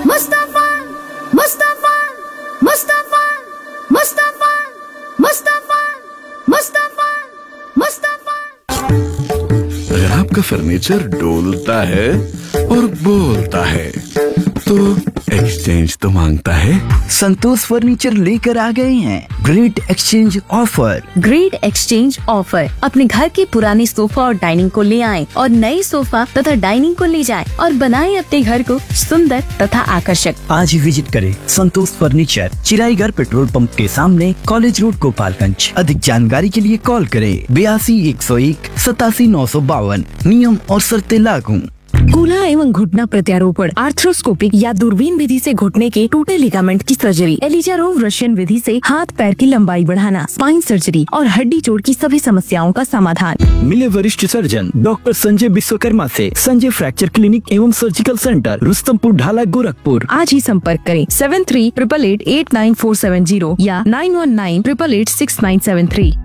मुस्तफा मुस्तफा मुस्तफा मुस्तफा मुस्तफा मुस्तफा मुस्तफा। अगर आपका फर्नीचर डोलता है और बोलता है तो एक्सचेंज तो मांगता है। संतोष फर्नीचर लेकर आ गए हैं great exchange offer. Great exchange offer. अपने घर के पुराने सोफा और डाइनिंग को ले आएं और नए सोफा तथा डाइनिंग को ले जाएं और बनाएं अपने घर को सुंदर तथा आकर्षक। आज ही विजिट करें संतोष फर्नीचर, चिराईगढ़ पेट्रोल पंप के सामने, कॉलेज रोड, गोपालगंज। अधिक जानकारी के लिए कॉल करें 82 101 87 952। नियम और शर्तें लागू। कूल्हा एवं घुटना प्रत्यारोपण, आर्थ्रोस्कोपिक या दूरबीन विधि से घुटने के टूटे लिगामेंट की सर्जरी, एलिजारोव रशियन विधि से हाथ पैर की लंबाई बढ़ाना, स्पाइन सर्जरी और हड्डी जोड़ की सभी समस्याओं का समाधान। मिले वरिष्ठ सर्जन डॉक्टर संजय विश्वकर्मा से। संजय फ्रैक्चर क्लिनिक एवं सर्जिकल सेंटर, रुस्तमपुर ढाला, गोरखपुर। आज ही संपर्क करें 7388888947 या 9198886973।